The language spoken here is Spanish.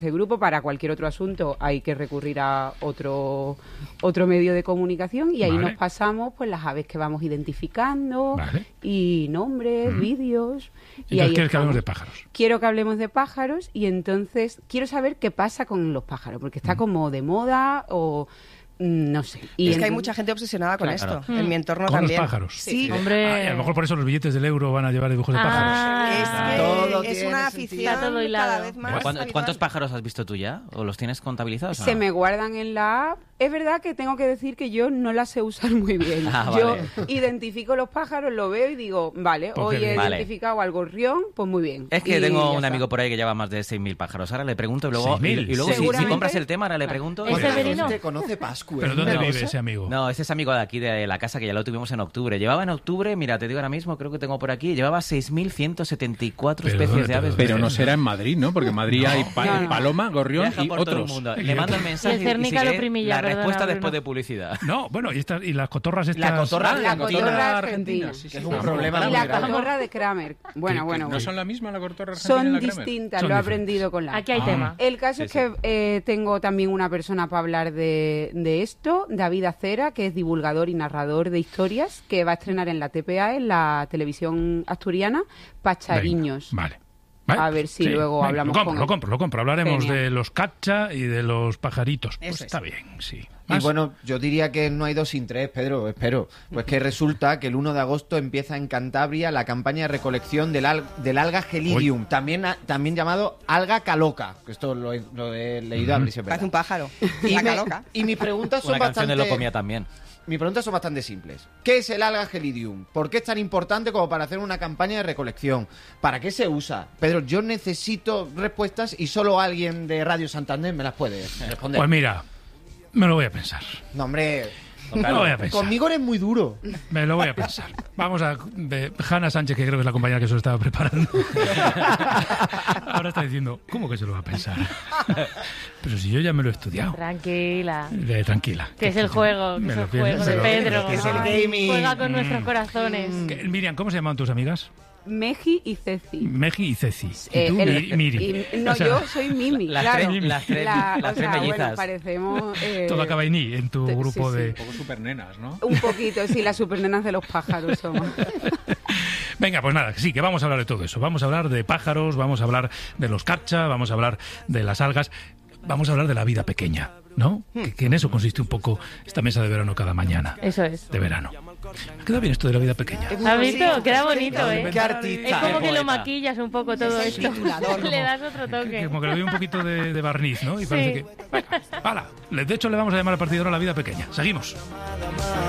de grupo. Para cualquier otro asunto hay que recurrir a otro medio de comunicación y ahí nos pasamos pues las aves que vamos identificando y nombres, vídeos. Y entonces quieres que hablemos de pájaros. Quiero que hablemos de pájaros y entonces quiero saber qué pasa con los pájaros, porque está como de moda o... no sé. Y es que hay mucha gente obsesionada con esto. En mi entorno con también. Con los pájaros. Sí. Hombre. A lo mejor por eso los billetes del euro van a llevar dibujos de pájaros. Es una afición cada vez más. ¿Cuántos pájaros has visto tú ya? ¿O los tienes contabilizados? Se me guardan en la app. Es verdad que tengo que decir que yo no la sé usar muy bien. Yo identifico los pájaros, lo veo y digo, vale, hoy he identificado al gorrión, pues muy bien. Es que tengo un amigo por ahí que lleva más de 6.000 pájaros. Ahora le pregunto y luego, si compras el tema, ahora le pregunto. ¿Te conoce Pascu? ¿Pero dónde vive ese amigo? No, ese es amigo de aquí, de la casa, que ya lo tuvimos en octubre. Llevaba en octubre, mira, te digo ahora mismo, creo que tengo por aquí, llevaba 6.174 especies de aves. Pero no será en Madrid, ¿no? Porque en Madrid hay paloma, gorrión y otros. Le mando el mensaje y sigue la respuesta después de publicidad. No, bueno, y las cotorras estas... La cotorra argentina. Que es un problema y la cotorra de Kramer. Bueno. ¿No son la misma la cotorra argentina Son y la Kramer? distintas, lo he aprendido con la... Aquí hay tema. El caso es que tengo también una persona para hablar de esto, David Acera, que es divulgador y narrador de historias, que va a estrenar en la TPA, en la televisión asturiana, Pachariños. Vale. A ver si luego hablamos con él. Lo compro. Hablaremos Genial. de los cacha y de los pajaritos. Pues Eso está bien, sí. Y bueno, yo diría que no hay dos sin tres, Pedro, espero. Pues que resulta que el 1 de agosto empieza en Cantabria la campaña de recolección del alga Gelidium, también llamado alga caloca. Esto lo he leído a brisa. Parece un pájaro. Y mis preguntas son Una canción de bastante... Lo comía también. Mis preguntas son bastante simples. ¿Qué es el alga Gelidium? ¿Por qué es tan importante como para hacer una campaña de recolección? ¿Para qué se usa? Pedro, yo necesito respuestas y solo alguien de Radio Santander me las puede responder. Pues mira, me lo voy a pensar. No, hombre... Me lo voy a pensar. Conmigo eres muy duro. Me lo voy a pensar. Vamos a... Hanna Sánchez, que creo que es la compañera que se lo estaba preparando. Ahora está diciendo, ¿cómo que se lo va a pensar? Pero si yo ya me lo he estudiado. Tranquila. Tranquila. Que es el juego, que es el juego de Pedro. Que es el gaming. Juega con nuestros corazones. Miriam, ¿cómo se llaman tus amigas? Meji y Ceci. Meji y Ceci. ¿Y tú? Miri. No, o sea, yo soy Mimi, las claro. Las tres mellizas. Bueno, parecemos... Todo acaba en I, en tu grupo de... Un poco supernenas, ¿no? Un poquito, sí, las supernenas de los pájaros somos. Venga, pues nada, sí, que vamos a hablar de todo eso. Vamos a hablar de pájaros, vamos a hablar de los cacha, vamos a hablar de las algas, vamos a hablar de la vida pequeña, ¿no? Que en eso consiste un poco esta mesa de verano cada mañana. Eso es. De verano. Queda bien esto de la vida pequeña. ¿Has visto? Queda bonito, ¿eh? Qué artista. Es como que lo maquillas un poco todo esto. Le das otro toque. Como que le doy un poquito de barniz, ¿no? Y parece que... Venga, ¡hala! De hecho, le vamos a llamar a partir de ahora la vida pequeña. Seguimos.